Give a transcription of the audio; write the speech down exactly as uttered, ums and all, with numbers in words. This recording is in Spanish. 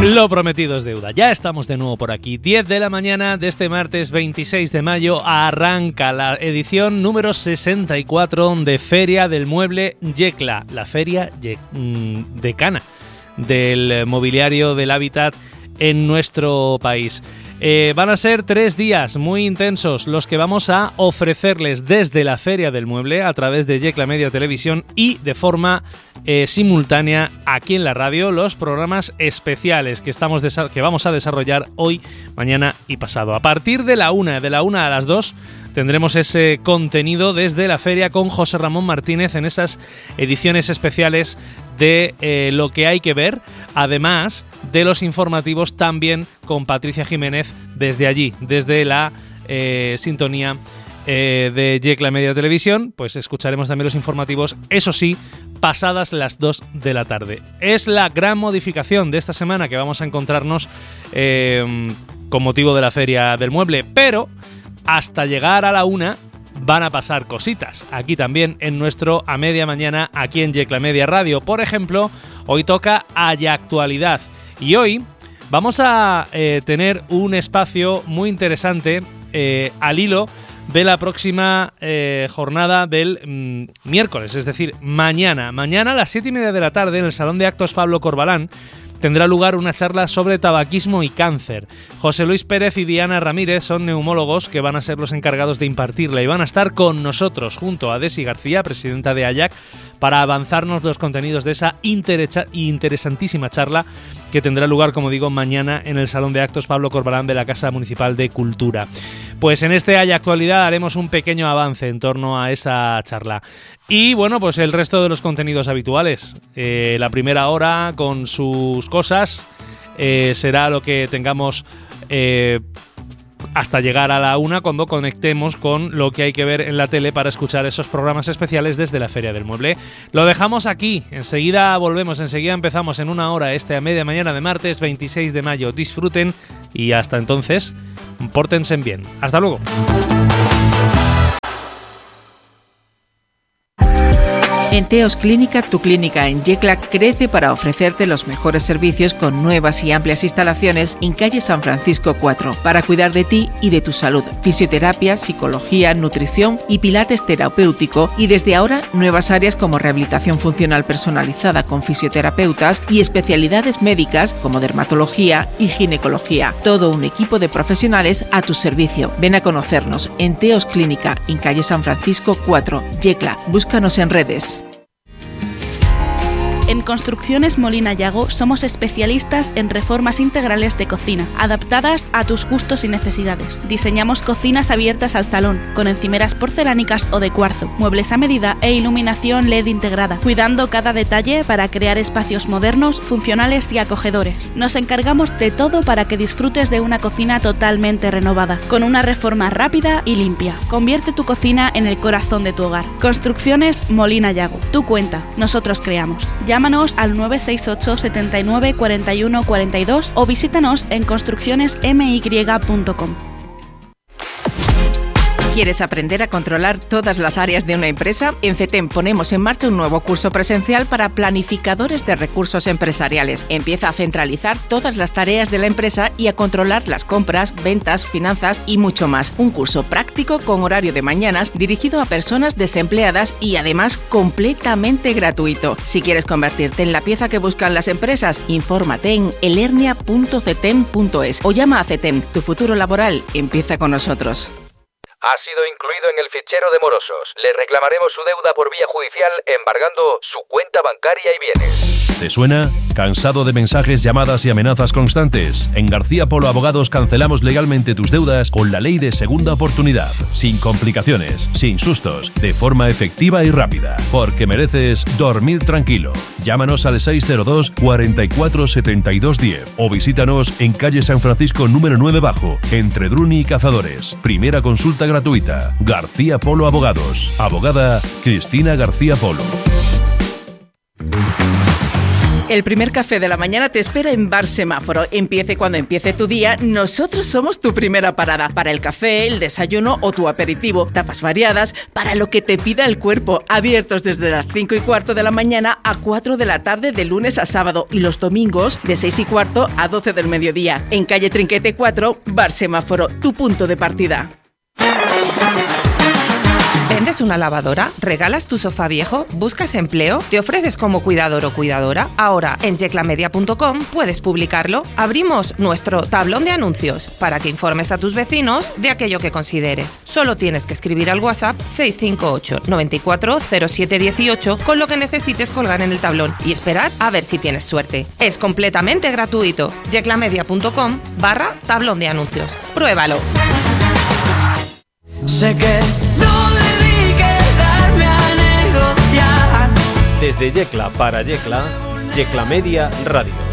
Lo prometido es deuda. Ya estamos de nuevo por aquí. diez de la mañana de este martes veintiséis de mayo arranca la edición número sesenta y cuatro de Feria del Mueble Yecla, la feria decana del mobiliario del hábitat en nuestro país. Eh, van a ser tres días muy intensos los que vamos a ofrecerles desde la Feria del Mueble a través de Yecla Media Televisión y de forma eh, simultánea aquí en la radio, los programas especiales que, estamos desa- que vamos a desarrollar hoy, mañana y pasado. A partir de la una, de la una a las dos, tendremos ese contenido desde la feria con José Ramón Martínez en esas ediciones especiales de eh, Lo que hay que ver, además de los informativos también con Patricia Jiménez desde allí, desde la eh, sintonía eh, de Yecla Media Televisión. Pues escucharemos también los informativos, eso sí, pasadas las dos de la tarde. Es la gran modificación de esta semana que vamos a encontrarnos eh, con motivo de la Feria del Mueble, pero hasta llegar a la una van a pasar cositas aquí también en nuestro A Media Mañana, aquí en Yecla Media Radio. Por ejemplo, hoy toca Haya Actualidad y hoy vamos a eh, tener un espacio muy interesante eh, al hilo de la próxima eh, jornada del mm, miércoles, es decir, mañana. Mañana a las siete y media de la tarde en el Salón de Actos Pablo Corbalán tendrá lugar una charla sobre tabaquismo y cáncer. José Luis Pérez y Diana Ramírez son neumólogos que van a ser los encargados de impartirla y van a estar con nosotros junto a Desi García, presidenta de A Y A C, para avanzarnos los contenidos de esa interesa- interesantísima charla que tendrá lugar, como digo, mañana en el Salón de Actos Pablo Corbalán de la Casa Municipal de Cultura. Pues en este Haya Actualidad haremos un pequeño avance en torno a esa charla. Y bueno, pues el resto de los contenidos habituales. Eh, la primera hora con sus cosas eh, será lo que tengamos eh, hasta llegar a la una, cuando conectemos con Lo que hay que ver en la tele para escuchar esos programas especiales desde la Feria del Mueble. Lo dejamos aquí, enseguida volvemos, enseguida empezamos en una hora este A Media Mañana de martes veintiséis de mayo. Disfruten y hasta entonces, pórtense bien. Hasta luego. En Teos Clínica, tu clínica en Yecla crece para ofrecerte los mejores servicios con nuevas y amplias instalaciones en calle San Francisco cuatro para cuidar de ti y de tu salud. Fisioterapia, psicología, nutrición y pilates terapéutico, y desde ahora nuevas áreas como rehabilitación funcional personalizada con fisioterapeutas y especialidades médicas como dermatología y ginecología. Todo un equipo de profesionales a tu servicio. Ven a conocernos en Teos Clínica en calle San Francisco cuatro, Yecla. Búscanos en redes. En Construcciones Molina Yago somos especialistas en reformas integrales de cocina, adaptadas a tus gustos y necesidades. Diseñamos cocinas abiertas al salón, con encimeras porcelánicas o de cuarzo, muebles a medida e iluminación L E D integrada, cuidando cada detalle para crear espacios modernos, funcionales y acogedores. Nos encargamos de todo para que disfrutes de una cocina totalmente renovada, con una reforma rápida y limpia. Convierte tu cocina en el corazón de tu hogar. Construcciones Molina Yago. Tú cuenta, nosotros creamos. Llámanos al nueve seis ocho, setenta y nueve, cuarenta y uno, cuarenta y dos o visítanos en construcciones m y punto com. ¿Quieres aprender a controlar todas las áreas de una empresa? En CETEM ponemos en marcha un nuevo curso presencial para planificadores de recursos empresariales. Empieza a centralizar todas las tareas de la empresa y a controlar las compras, ventas, finanzas y mucho más. Un curso práctico con horario de mañanas dirigido a personas desempleadas y además completamente gratuito. Si quieres convertirte en la pieza que buscan las empresas, infórmate en elernia punto cetem punto es o llama a CETEM. Tu futuro laboral empieza con nosotros. Ha sido incluido en el fichero de morosos. Le reclamaremos su deuda por vía judicial embargando su cuenta bancaria y bienes. ¿Te suena? ¿Cansado de mensajes, llamadas y amenazas constantes? En García Polo Abogados cancelamos legalmente tus deudas con la ley de segunda oportunidad. Sin complicaciones, sin sustos, de forma efectiva y rápida. Porque mereces dormir tranquilo. Llámanos al seis cero dos, cuarenta y cuatro, setenta y dos, diez o visítanos en calle San Francisco número nueve bajo, entre Druni y Cazadores. Primera consulta gratuita. García Polo Abogados. Abogada Cristina García Polo. El primer café de la mañana te espera en Bar Semáforo. Empiece cuando empiece tu día, nosotros somos tu primera parada. Para el café, el desayuno o tu aperitivo. Tapas variadas para lo que te pida el cuerpo. Abiertos desde las cinco y cuarto de la mañana a cuatro de la tarde de lunes a sábado. Y los domingos de seis y cuarto a doce del mediodía. En calle Trinquete cuatro, Bar Semáforo, tu punto de partida. ¿Vendes una lavadora? ¿Regalas tu sofá viejo? ¿Buscas empleo? ¿Te ofreces como cuidador o cuidadora? Ahora, en yecla media punto com puedes publicarlo. Abrimos nuestro tablón de anuncios para que informes a tus vecinos de aquello que consideres. Solo tienes que escribir al WhatsApp seis cinco ocho, nueve cuatro cero siete uno ocho con lo que necesites colgar en el tablón y esperar a ver si tienes suerte. Es completamente gratuito. yecla media punto com barra tablón de anuncios. ¡Pruébalo! Sé que no debí quedarme a negociar. Desde Yecla para Yecla, Yecla Media Radio.